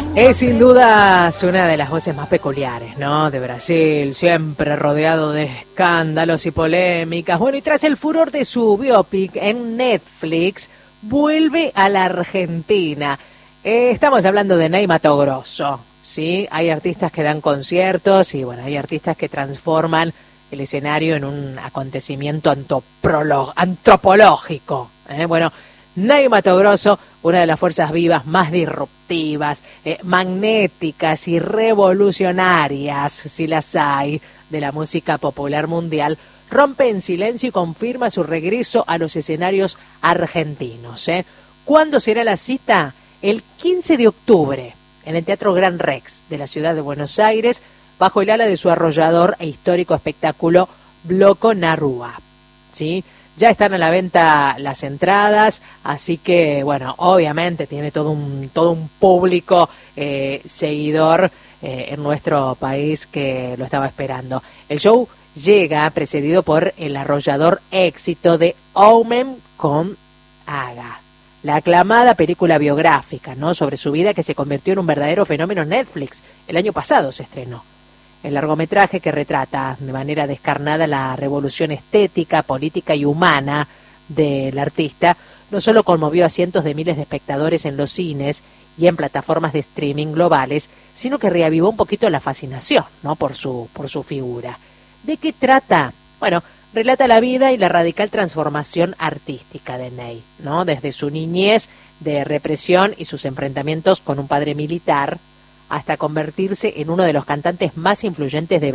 Es sin dudas una de las voces más peculiares, ¿no? De Brasil, siempre rodeado de escándalos y polémicas. Bueno, y tras el furor de su biopic en Netflix, vuelve a la Argentina. Estamos hablando de Ney Matogrosso, ¿sí? Hay artistas que dan conciertos y, bueno, hay artistas que transforman el escenario en un acontecimiento antropológico. Bueno, Ney Matogrosso, una de las fuerzas vivas más disruptivas, magnéticas y revolucionarias, si las hay, de la música popular mundial, rompe en silencio y confirma su regreso a los escenarios argentinos. ¿Cuándo será la cita? El 15 de octubre, en el Teatro Gran Rex de la ciudad de Buenos Aires, bajo el ala de su arrollador e histórico espectáculo Bloco Narrúa, ¿sí? Ya están a la venta las entradas, así que, bueno, obviamente tiene todo un público seguidor en nuestro país que lo estaba esperando. El show llega precedido por el arrollador éxito de Omen con Haga, la aclamada película biográfica, ¿no?, sobre su vida, que se convirtió en un verdadero fenómeno en Netflix. El año pasado se estrenó. El largometraje, que retrata de manera descarnada la revolución estética, política y humana del artista, no solo conmovió a cientos de miles de espectadores en los cines y en plataformas de streaming globales, sino que reavivó un poquito la fascinación, ¿no?, por su figura. ¿De qué trata? Bueno, relata la vida y la radical transformación artística de Ney, ¿no?, desde su niñez de represión y sus enfrentamientos con un padre militar, hasta convertirse en uno de los cantantes más influyentes de